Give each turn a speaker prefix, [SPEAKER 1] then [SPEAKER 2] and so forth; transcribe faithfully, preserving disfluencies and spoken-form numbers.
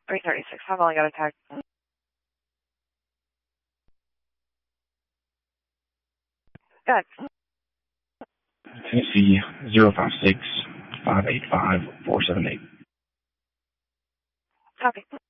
[SPEAKER 1] three thirty-six. I've only got a tag. Good.
[SPEAKER 2] Tennessee zero five six five eight five four seven eight.
[SPEAKER 1] Copy.